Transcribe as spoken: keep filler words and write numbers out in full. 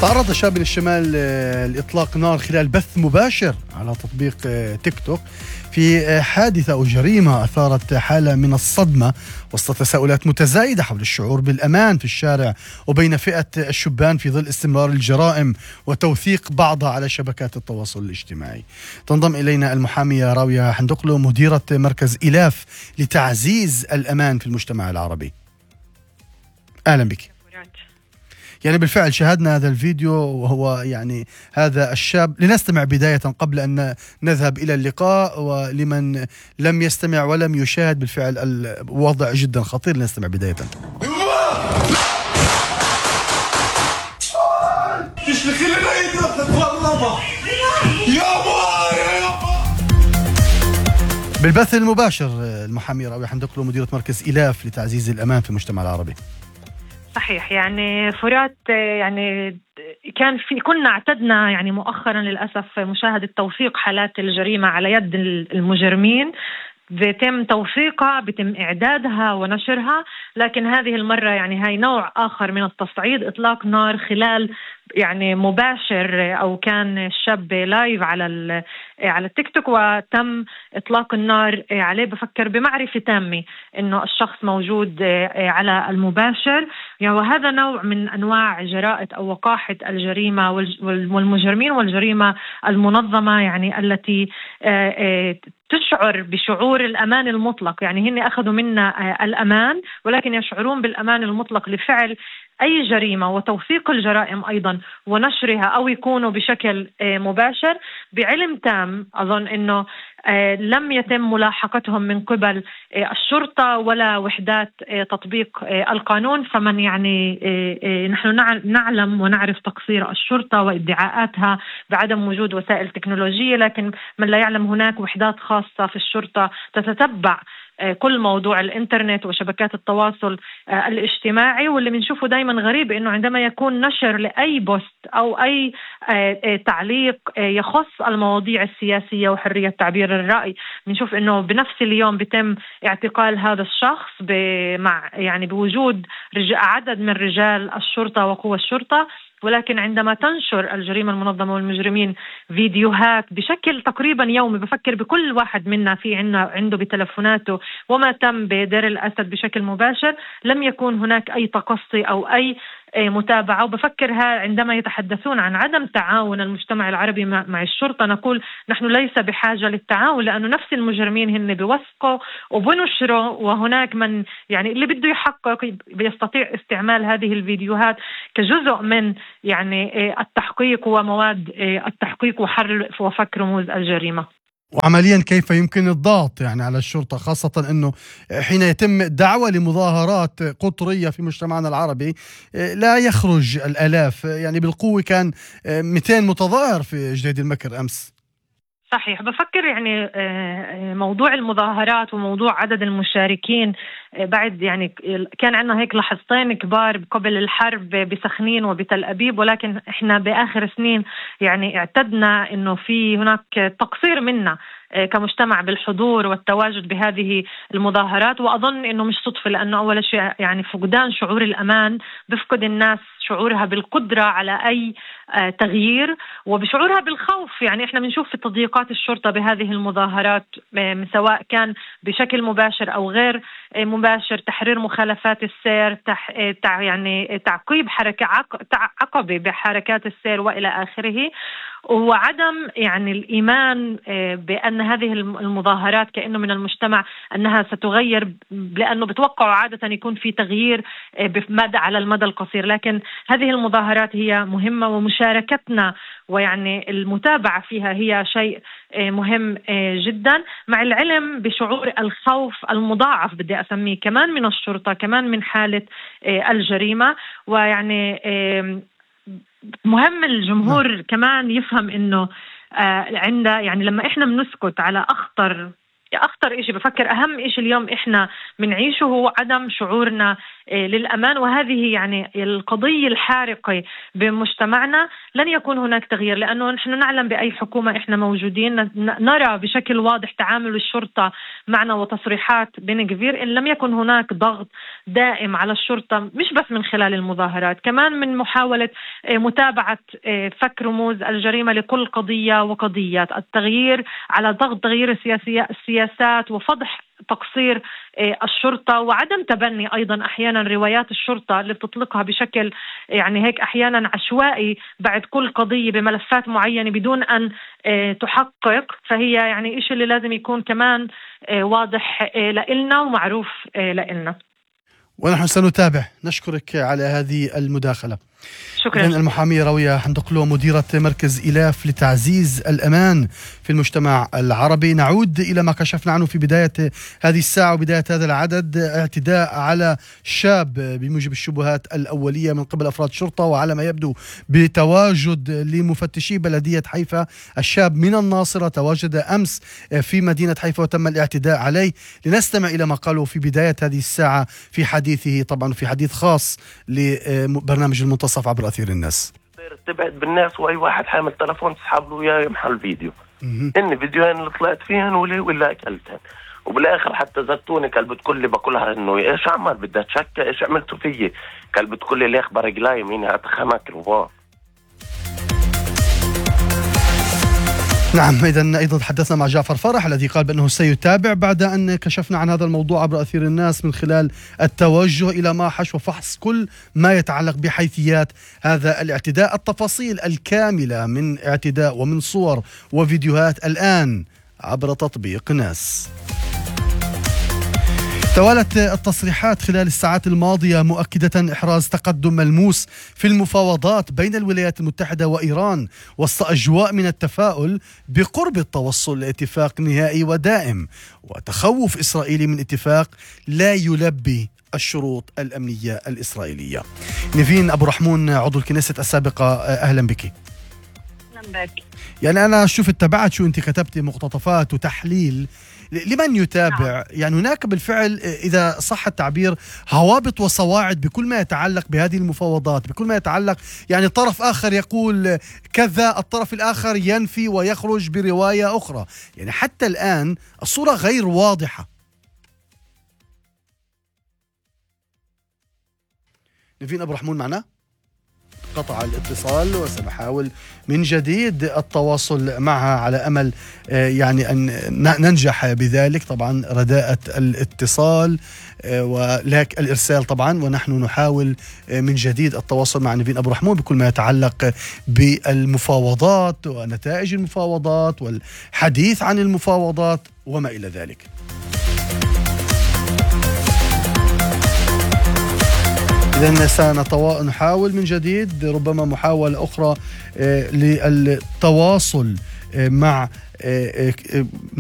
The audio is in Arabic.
تعرض شاب من الشمال آه، لإطلاق نار خلال بث مباشر على تطبيق آه، تيك توك في آه، حادثة أو جريمة أثارت حالة من الصدمة وسط تساؤلات متزايدة حول الشعور بالأمان في الشارع وبين فئة الشبان في ظل استمرار الجرائم وتوثيق بعضها على شبكات التواصل الاجتماعي. تنضم إلينا المحامية راوية حندقلو مديرة مركز إلاف لتعزيز الأمان في المجتمع العربي. أهلا بك. يعني بالفعل شاهدنا هذا الفيديو وهو يعني هذا الشاب. لنستمع بداية قبل أن نذهب إلى اللقاء، ولمن لم يستمع ولم يشاهد بالفعل الوضع جدا خطير. لنستمع بداية. بالبث المباشر المحامية راوية حندقلو مديرة مركز إلاف لتعزيز الأمان في المجتمع العربي. صحيح. يعني فرات يعني كان في كنا اعتدنا يعني مؤخرا للأسف مشاهدة توثيق حالات الجريمة على يد المجرمين، بيتم توثيقها، بيتم إعدادها ونشرها، لكن هذه المرة يعني هاي نوع آخر من التصعيد، إطلاق نار خلال يعني مباشر، أو كان الشاب لايف على على التيك توك وتم إطلاق النار عليه. بفكر بمعرفة تامة إنه الشخص موجود على المباشر، يعني وهذا نوع من أنواع جرائم أو وقاحة الجريمة والمجرمين والجريمة المنظمة، يعني التي تشعر بشعور الأمان المطلق. يعني هن أخذوا منا الأمان ولكن يشعرون بالأمان المطلق لفعل أي جريمة وتوثيق الجرائم أيضا ونشرها، أو يكونوا بشكل مباشر بعلم تام. أظن أنه لم يتم ملاحقتهم من قبل الشرطة ولا وحدات تطبيق القانون. فمن يعني نحن نعلم ونعرف تقصير الشرطة وادعاءاتها بعدم وجود وسائل تكنولوجية، لكن من لا يعلم هناك وحدات خاصة في الشرطة تتتبع كل موضوع الانترنت وشبكات التواصل الاجتماعي. واللي بنشوفه دايما غريب انه عندما يكون نشر لاي بوست او اي تعليق يخص المواضيع السياسية وحرية تعبير الرأي، بنشوف انه بنفس اليوم بيتم اعتقال هذا الشخص مع يعني بوجود عدد من رجال الشرطة وقوى الشرطة. ولكن عندما تنشر الجريمة المنظمة والمجرمين فيديوهات بشكل تقريبا يومي، بفكر بكل واحد منا في عنا عنده بتلفوناته وما تم بدير الأسد بشكل مباشر، لم يكون هناك أي تقصي أو أي متابعة. وبفكرها عندما يتحدثون عن عدم تعاون المجتمع العربي مع الشرطة، نقول نحن ليس بحاجة للتعاون، لأنه نفس المجرمين هن بيوثقوا وبنشروا، وهناك من يعني اللي بده يحقق بيستطيع استعمال هذه الفيديوهات كجزء من يعني التحقيق ومواد التحقيق وحل وفك رموز الجريمة. وعمليا كيف يمكن الضغط يعني على الشرطة، خاصة أنه حين يتم دعوة لمظاهرات قطرية في مجتمعنا العربي لا يخرج الآلاف؟ يعني بالقوة كان مئتين متظاهر في جديد المكر أمس. صحيح. بفكر يعني موضوع المظاهرات وموضوع عدد المشاركين بعد يعني كان عندنا هيك لحظتين كبار قبل الحرب بسخنين وبتل أبيب، ولكن إحنا بآخر سنين يعني اعتدنا إنه في هناك تقصير منا كمجتمع بالحضور والتواجد بهذه المظاهرات. وأظن إنه مش صدفة، لأنه أول شيء يعني فقدان شعور الأمان بفقد الناس شعورها بالقدرة على أي تغيير وبشعورها بالخوف. يعني إحنا بنشوف في تضييقات الشرطة بهذه المظاهرات سواء كان بشكل مباشر أو غير مباشر، تحرير مخالفات السير، تح... تع... يعني تعقيب حركة عق... عقبة بحركات السير وإلى آخره، وعدم يعني الإيمان بأن هذه المظاهرات كأنه من المجتمع أنها ستغير، لأنه بتوقعوا عادة يكون في تغيير بمدى على المدى القصير. لكن هذه المظاهرات هي مهمة، ومشاركتنا ويعني المتابعة فيها هي شيء مهم جدا، مع العلم بشعور الخوف المضاعف بدي أسميه كمان من الشرطة، كمان من حالة الجريمة. ويعني مهم الجمهور م. كمان يفهم إنه عند يعني لما إحنا بنسكت على أخطر أخطر إشي بفكر أهم إشي اليوم إحنا منعيشه هو عدم شعورنا للأمان، وهذه يعني القضية الحارقة بمجتمعنا. لن يكون هناك تغيير لأنه نحن نعلم بأي حكومة إحنا موجودين، نرى بشكل واضح تعامل الشرطة معنا وتصريحات بن كبير. إن لم يكن هناك ضغط دائم على الشرطة مش بس من خلال المظاهرات، كمان من محاولة متابعة فك رموز الجريمة لكل قضية وقضيات، التغيير على ضغط تغيير السياسات وفضح تقصير الشرطة، وعدم تبني أيضا أحيانا روايات الشرطة اللي بتطلقها بشكل يعني هيك أحيانا عشوائي بعد كل قضية بملفات معينة بدون أن تحقق. فهي يعني إشي اللي لازم يكون كمان واضح لإلنا ومعروف لإلنا، ونحن سنتابع. نشكرك على هذه المداخلة. شكرا. المحامية راوية حندقلو، مديرة مركز إلاف لتعزيز الأمان في المجتمع العربي. نعود إلى ما كشفنا عنه في بداية هذه الساعة وبداية هذا العدد، اعتداء على شاب بموجب الشبهات الأولية من قبل أفراد شرطة، وعلى ما يبدو بتواجد لمفتشي بلدية حيفا. الشاب من الناصرة تواجد أمس في مدينة حيفا وتم الاعتداء عليه. لنستمع إلى ما قاله في بداية هذه الساعة في حديثه، طبعا في حديث خاص لبرنامج المنتصف عبر أثير الناس. تبعد بالناس، واي واحد حامل تلفون تسحب له اياه يمحى الفيديو. اني فيديوهين اللي طلعت فيهن ولا ولا اكلتهن، وبالاخر حتى زتوني قال بتقول لي بقولها انه ايش عمل بدها تشكى ايش عملتوا فيي، قال بتقول لي ليه اخبار رجلاي مين اتخمك روا. نعم، إذن أيضا تحدثنا مع جعفر فرح الذي قال بأنه سيتابع بعد أن كشفنا عن هذا الموضوع عبر أثير الناس من خلال التوجه إلى ماحش وفحص كل ما يتعلق بحيثيات هذا الاعتداء. التفاصيل الكاملة من اعتداء ومن صور وفيديوهات الآن عبر تطبيق ناس. توالت التصريحات خلال الساعات الماضية مؤكدة إحراز تقدم ملموس في المفاوضات بين الولايات المتحدة وإيران وسط أجواء من التفاؤل بقرب التوصل لاتفاق نهائي ودائم، وتخوف إسرائيلي من اتفاق لا يلبي الشروط الأمنية الإسرائيلية. نيفين أبو رحمون عضو الكنيسة السابقة، أهلا بك. أهلا بك. يعني أنا شفت تبعت شو أنت كتبتي مقتطفات وتحليل لمن يتابع. يعني هناك بالفعل إذا صح التعبير هوابط وصواعد بكل ما يتعلق بهذه المفاوضات، بكل ما يتعلق يعني طرف آخر يقول كذا، الطرف الآخر ينفي ويخرج برواية أخرى. يعني حتى الآن الصورة غير واضحة. نيفين أبو رحمون معنا؟ قطع الاتصال وسنحاول من جديد التواصل معها على أمل يعني أن ننجح بذلك. طبعا رداءة الاتصال ولك الإرسال طبعا، ونحن نحاول من جديد التواصل مع نيفين أبو رحمون بكل ما يتعلق بالمفاوضات ونتائج المفاوضات والحديث عن المفاوضات وما إلى ذلك. إذن سنحاول من جديد ربما محاولة أخرى للتواصل مع